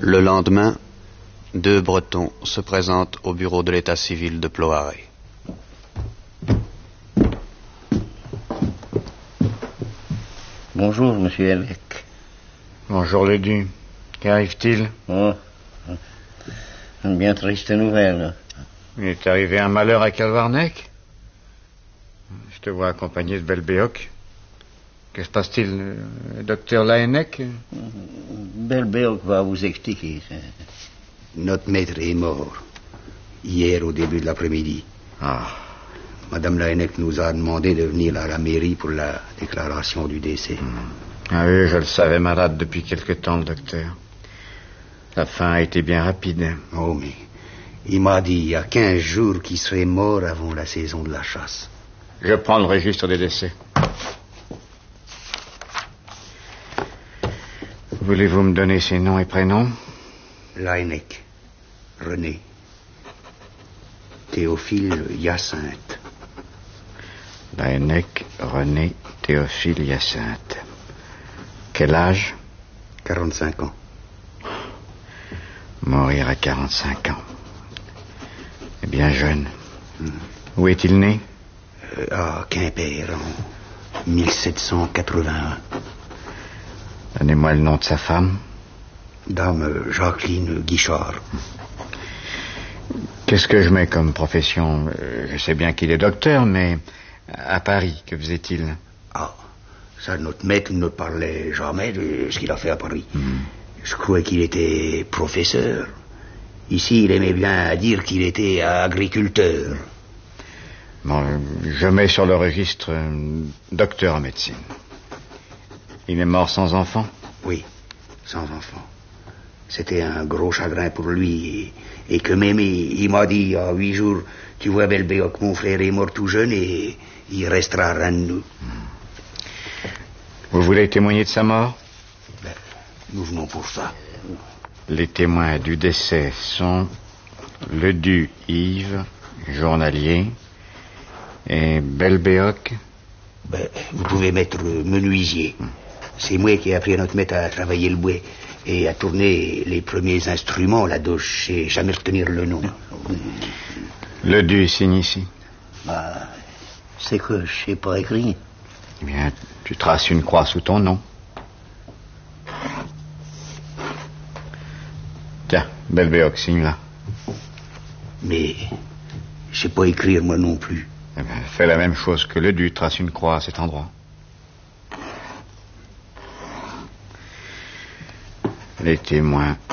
Le lendemain, deux Bretons se présentent au bureau de l'état civil de Ploharé. Bonjour, monsieur Elec. Bonjour, Ledu. Qu'arrive-t-il? Oh, une bien triste nouvelle. Il est arrivé un malheur à Calvarnec. Je te vois accompagné de Belbéoc. Que se passe-t-il, docteur Laennec? Belbéoc va vous expliquer. Notre maître est mort hier au début de l'après-midi. Ah. Madame Laennec nous a demandé de venir à la mairie pour la déclaration du décès. Ah oui, je le savais malade depuis quelque temps, le docteur. La fin a été bien rapide. Oh, mais il m'a dit il y a 15 jours qu'il serait mort avant la saison de la chasse. Je prends le registre des décès. Voulez-vous me donner ses noms et prénoms? Laennec, René. Théophile Hyacinthe. Laennec, René, Théophile Hyacinthe. Quel âge? 45 ans. Mourir à 45 ans. Et bien jeune. Où est-il né? À Quimper, en 1781. Donnez-moi le nom de sa femme. Dame Jacqueline Guichard. Qu'est-ce que je mets comme profession? Je sais bien qu'il est docteur, mais à Paris, que faisait-il? Ah, ça, notre maître ne parlait jamais de ce qu'il a fait à Paris. Je croyais qu'il était professeur. Ici, il aimait bien dire qu'il était agriculteur. Bon, je mets sur le registre docteur en médecine. Il est mort sans enfant? Oui, sans enfant. C'était un gros chagrin pour lui. Et que même, il m'a dit, il y a 8 jours, tu vois, Belbéoc, mon frère est mort tout jeune et il restera rien de nous. Vous voulez témoigner de sa mort? Ben, nous venons pour ça. Les témoins du décès sont Ledu Yves, journalier, et Belbéoc. Ben, vous pouvez mettre menuisier. C'est moi qui ai appris à notre maître à travailler le bois et à tourner les premiers instruments là-dedans. Je sais jamais retenir le nom. Ledu signe ici. Bah, c'est que je sais pas écrire. Eh bien, tu traces une croix sous ton nom. Tiens, Belbéoc, signe là. Mais je sais pas écrire moi non plus. Eh bien, fais la même chose que Ledu, trace une croix à cet endroit. Les témoins